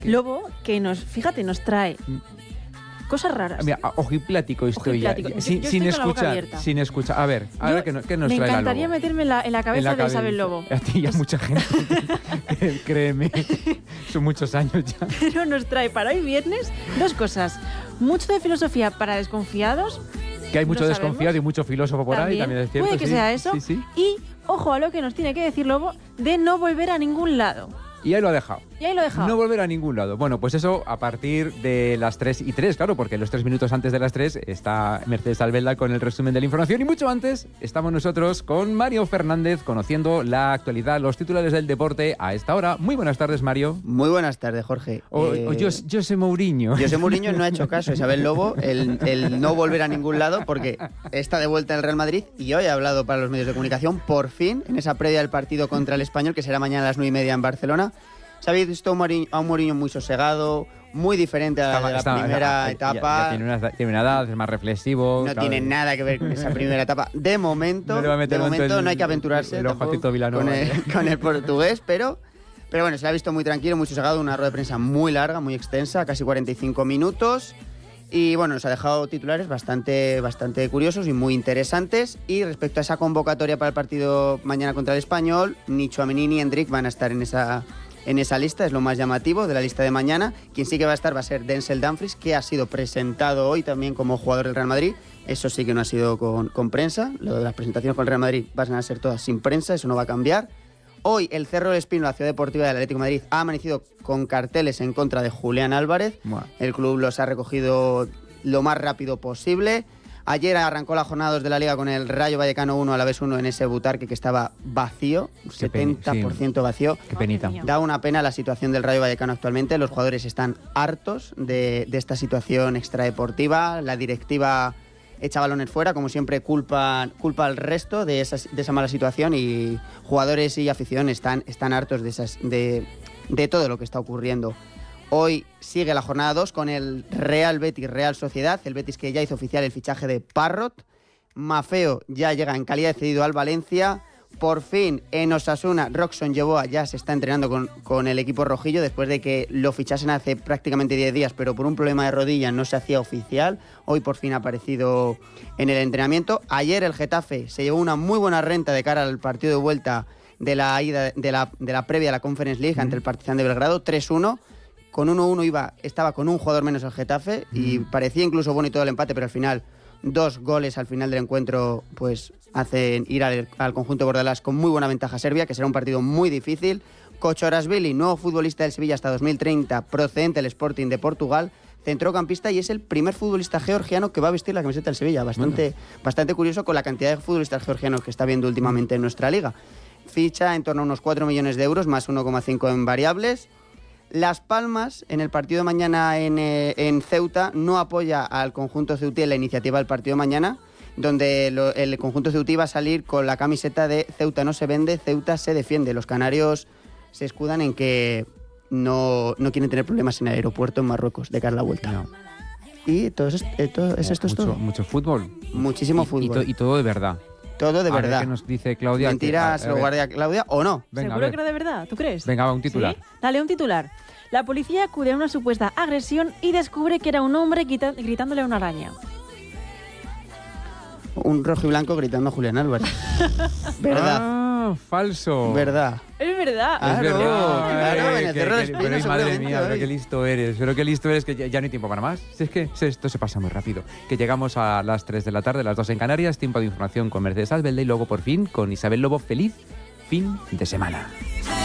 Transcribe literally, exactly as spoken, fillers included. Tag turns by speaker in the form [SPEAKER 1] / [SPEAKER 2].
[SPEAKER 1] Lobo, que nos, fíjate, nos trae cosas raras.
[SPEAKER 2] Mira, ojiplático estoy ya.
[SPEAKER 1] Ojiplático. Yo-
[SPEAKER 2] Sin,
[SPEAKER 1] yo
[SPEAKER 2] sin
[SPEAKER 1] estoy con la boca
[SPEAKER 2] escuchar,
[SPEAKER 1] abierta.
[SPEAKER 2] sin escuchar. A ver, a
[SPEAKER 1] Yo-
[SPEAKER 2] ver qué, no- qué nos
[SPEAKER 1] me
[SPEAKER 2] trae la
[SPEAKER 1] encantaría
[SPEAKER 2] Lobo.
[SPEAKER 1] meterme en la, en la cabeza
[SPEAKER 2] En la
[SPEAKER 1] de
[SPEAKER 2] cabeza.
[SPEAKER 1] Isabel Lobo.
[SPEAKER 2] A ti y a mucha gente. Créeme. Son muchos años ya.
[SPEAKER 1] Pero nos trae para hoy viernes dos cosas. Mucho de filosofía para desconfiados.
[SPEAKER 2] Que hay mucho
[SPEAKER 1] ¿Lo
[SPEAKER 2] desconfiado
[SPEAKER 1] sabemos?
[SPEAKER 2] y mucho filósofo por ahí, también es cierto.
[SPEAKER 1] Puede que
[SPEAKER 2] sí,
[SPEAKER 1] sea eso.
[SPEAKER 2] Sí, sí.
[SPEAKER 1] Y ojo a lo que nos tiene que decir Lobo de no volver a ningún lado.
[SPEAKER 2] Y ahí lo ha dejado.
[SPEAKER 1] Y ahí lo he dejado.
[SPEAKER 2] No volver a ningún lado. Bueno, pues eso a partir de las tres y tres, claro, porque los tres minutos antes de las tres está Mercedes Albelda con el resumen de la información y mucho antes estamos nosotros con Mario Fernández conociendo la actualidad, los titulares del deporte a esta hora. Muy buenas tardes, Mario.
[SPEAKER 3] Muy buenas tardes, Jorge.
[SPEAKER 2] O,
[SPEAKER 3] Eh,
[SPEAKER 2] o Jos- José Mourinho.
[SPEAKER 3] José Mourinho no ha hecho caso a Isabel Lobo el, el no volver a ningún lado porque está de vuelta en el Real Madrid y hoy ha hablado para los medios de comunicación, por fin, en esa previa del partido contra el Español, que será mañana a las nueve y media en Barcelona. Se habéis visto a un Mourinho, a un Mourinho muy sosegado, muy diferente a la de la
[SPEAKER 2] Está-
[SPEAKER 3] primera
[SPEAKER 2] ya-
[SPEAKER 3] etapa.
[SPEAKER 2] ya tiene, una, tiene una edad, es más reflexivo.
[SPEAKER 3] No
[SPEAKER 2] claro.
[SPEAKER 3] tiene nada que ver con esa primera etapa. De momento,
[SPEAKER 2] No le va a meter
[SPEAKER 3] de
[SPEAKER 2] tanto
[SPEAKER 3] momento
[SPEAKER 2] el-
[SPEAKER 3] no hay que aventurarse
[SPEAKER 2] el ojo a
[SPEAKER 3] tampoco
[SPEAKER 2] Tito Vilanova,
[SPEAKER 3] con, el,
[SPEAKER 2] ¿eh?
[SPEAKER 3] con el portugués, pero, pero bueno, se le ha visto muy tranquilo, muy sosegado, una rueda de prensa muy larga, muy extensa, casi cuarenta y cinco minutos. Y bueno, nos ha dejado titulares bastante, bastante curiosos y muy interesantes. Y respecto a esa convocatoria para el partido mañana contra el Español, ni Tchouaméni ni Endrick van a estar en esa, en esa lista, es lo más llamativo de la lista de mañana. Quien sí que va a estar va a ser Denzel Dumfries, que ha sido presentado hoy también como jugador del Real Madrid. Eso sí que no ha sido con, con prensa. Lo de las presentaciones con el Real Madrid van a ser todas sin prensa, eso no va a cambiar. Hoy el Cerro del Espino, la ciudad deportiva del Atlético de Madrid, ha amanecido con carteles en contra de Julián Álvarez.
[SPEAKER 2] Buah.
[SPEAKER 3] El club los ha recogido lo más rápido posible. Ayer arrancó la jornada dos de la Liga con el Rayo Vallecano uno, Alavés uno en ese Butarque que estaba vacío,
[SPEAKER 2] Qué pena,
[SPEAKER 3] setenta por ciento vacío.
[SPEAKER 2] Qué penita.
[SPEAKER 1] Madre mía.
[SPEAKER 3] Da una pena la situación del Rayo Vallecano actualmente. Los jugadores están hartos de, de esta situación extradeportiva. La directiva echa balones fuera, como siempre culpa, culpa al resto de esa, de esa mala situación y jugadores y afición están, están hartos de, esas, de, de todo lo que está ocurriendo. Hoy sigue la jornada dos con el Real Betis Real Sociedad, el Betis que ya hizo oficial el fichaje de Parrot. Mafeo ya llega en calidad de cedido al Valencia. Por fin, en Osasuna, Roxon Yeboah ya se está entrenando con, con el equipo rojillo después de que lo fichasen hace prácticamente diez días, pero por un problema de rodilla no se hacía oficial. Hoy por fin ha aparecido en el entrenamiento. Ayer el Getafe se llevó una muy buena renta de cara al partido de vuelta de la, ida, de la, de la previa a la Conference League ante el Partizan de Belgrado, tres uno. Con uno uno iba, estaba con un jugador menos el Getafe y parecía incluso bueno y todo el empate, pero al final dos goles al final del encuentro pues hacen ir al, al conjunto Bordalás con muy buena ventaja Serbia, que será un partido muy difícil. Kochorasvili, nuevo futbolista del Sevilla hasta dos mil treinta, procedente del Sporting de Portugal, centrocampista y es el primer futbolista georgiano que va a vestir la camiseta del Sevilla. Bastante, bueno. bastante curioso con la cantidad de futbolistas georgianos que está viendo últimamente en nuestra liga. Ficha en torno a unos cuatro millones de euros, más uno coma cinco en variables. Las Palmas, en el partido de mañana en, eh, en Ceuta, no apoya al conjunto ceutí en la iniciativa del partido de mañana, donde lo, el conjunto ceutí va a salir con la camiseta de Ceuta no se vende, Ceuta se defiende. Los canarios se escudan en que no, no quieren tener problemas en el aeropuerto en Marruecos de cara a la vuelta.
[SPEAKER 2] No.
[SPEAKER 3] Y todo, es, eh, todo, es esto es
[SPEAKER 2] mucho,
[SPEAKER 3] todo.
[SPEAKER 2] mucho fútbol.
[SPEAKER 3] Muchísimo
[SPEAKER 2] Y-
[SPEAKER 3] fútbol.
[SPEAKER 2] Y, to- y todo de verdad.
[SPEAKER 3] todo de
[SPEAKER 2] A ver
[SPEAKER 3] verdad.
[SPEAKER 2] qué nos dice Claudia.
[SPEAKER 3] Mentiras,
[SPEAKER 2] que- a- a
[SPEAKER 3] lo
[SPEAKER 2] ver.
[SPEAKER 3] guardia Claudia o no.
[SPEAKER 2] Venga, a
[SPEAKER 1] ¿Seguro
[SPEAKER 2] ver.
[SPEAKER 1] que era de verdad? ¿Tú crees?
[SPEAKER 2] Venga, va, un titular.
[SPEAKER 1] ¿Sí? Dale, un titular. La policía acude a una supuesta agresión y descubre que era un hombre quita- gritándole a una araña.
[SPEAKER 3] Un rojo y blanco gritando a Julián Álvarez. Verdad,
[SPEAKER 2] Ah, falso.
[SPEAKER 3] verdad.
[SPEAKER 1] Es verdad.
[SPEAKER 3] Ah,
[SPEAKER 2] Es
[SPEAKER 3] Claro,
[SPEAKER 2] verdad.
[SPEAKER 3] claro,
[SPEAKER 2] eh,
[SPEAKER 3] en el
[SPEAKER 2] que-
[SPEAKER 3] Cerro del
[SPEAKER 2] que-
[SPEAKER 3] Espino
[SPEAKER 2] pero, madre
[SPEAKER 3] seguramente
[SPEAKER 2] mía, pero
[SPEAKER 3] hoy.
[SPEAKER 2] qué listo eres. Pero qué listo eres, que ya, ya no hay tiempo para más. Si es que si esto se pasa muy rápido. Que llegamos a las tres de la tarde, las dos en Canarias, tiempo de información con Mercedes Albelda y luego por fin con Isabel Lobo. Feliz fin de semana.